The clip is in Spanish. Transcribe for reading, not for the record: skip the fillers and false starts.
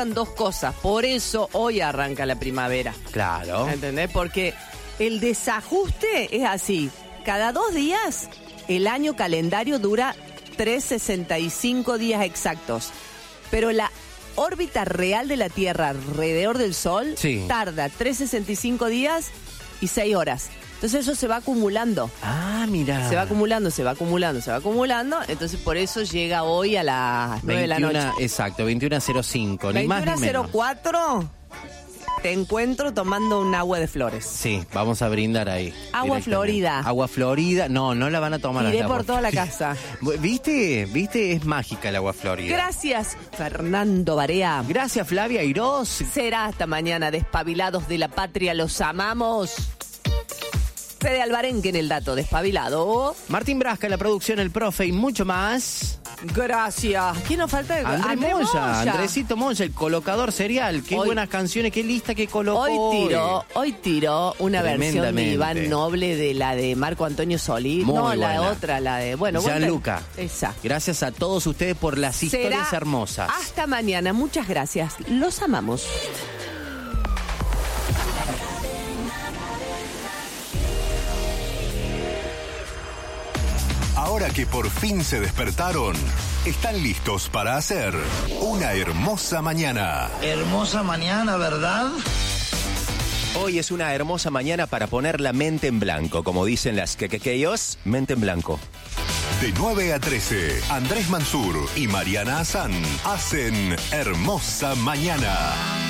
juntan dos cosas. Por eso hoy arranca la primavera. Claro. ¿Entendés? Porque el desajuste es así. Cada 2 días, el año calendario dura 365 días exactos. Pero la órbita real de la Tierra alrededor del Sol tarda 365 días y 6 horas. Entonces eso se va acumulando. Ah, mira. Se va acumulando. Entonces por eso llega hoy a las 9 de la noche. Exacto, 21:05. Ni más ni menos. 21:04 te encuentro tomando un agua de flores. Sí, vamos a brindar ahí. Agua Florida. Agua Florida. No la van a tomar. Iré por toda la casa. ¿Viste? Es mágica el agua Florida. Gracias, Fernando Barea. Gracias, Flavia Irós. Será hasta mañana, despabilados de la patria, los amamos. Fede Alvarenque en el dato despabilado. Martín Brasca en la producción, el profe y mucho más. Gracias. ¿Quién nos falta? Andrés Moya. Andresito Moya, el colocador serial. Qué buenas canciones, qué lista que colocó. Hoy tiró una versión de Iván Noble de la de Marco Antonio Solís. Muy no, buena. la otra, la de... Gianluca. Exacto. Gracias a todos ustedes por las historias hermosas. Hasta mañana. Muchas gracias. Los amamos. Ahora que por fin se despertaron, están listos para hacer una hermosa mañana. Hermosa mañana, ¿verdad? Hoy es una hermosa mañana para poner la mente en blanco, como dicen las quequequeyos, mente en blanco. De 9 a 13, Andrés Mansur y Mariana Hassan hacen Hermosa Mañana.